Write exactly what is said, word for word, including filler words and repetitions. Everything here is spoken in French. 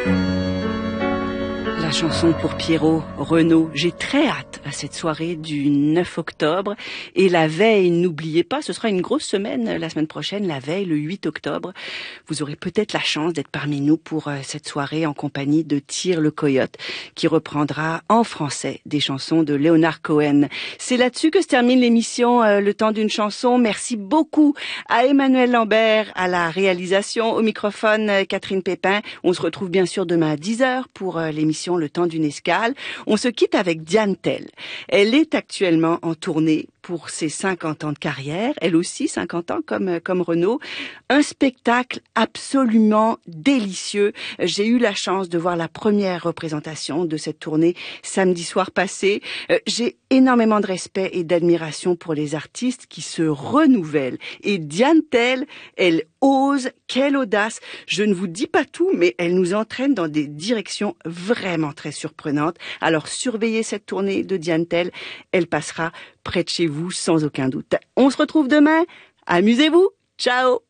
La chanson pour Pierrot, Renaud. J'ai très hâte à cette soirée du neuf octobre. Et la veille, n'oubliez pas, ce sera une grosse semaine la semaine prochaine, la veille, le huit octobre. Vous aurez peut-être la chance d'être parmi nous pour cette soirée en compagnie de Tyr le Coyote, qui reprendra en français des chansons de Leonard Cohen. C'est là-dessus que se termine l'émission euh, Le temps d'une chanson. Merci beaucoup à Emmanuel Lambert, à la réalisation, au microphone euh, Catherine Pépin. On se retrouve bien sûr demain à dix heures pour euh, l'émission Le temps d'une escale. On se quitte avec Diane Tell. Elle est actuellement en tournée pour ses cinquante ans de carrière, elle aussi cinquante ans comme comme Renaud. Un spectacle absolument délicieux. J'ai eu la chance de voir la première représentation de cette tournée samedi soir passé. J'ai énormément de respect et d'admiration pour les artistes qui se renouvellent. Et Diane Tell, elle ose, quelle audace. Je ne vous dis pas tout, mais elle nous entraîne dans des directions vraiment très surprenantes. Alors surveillez cette tournée de Diane Tell, elle passera près de chez vous sans aucun doute. On se retrouve demain, amusez-vous, ciao.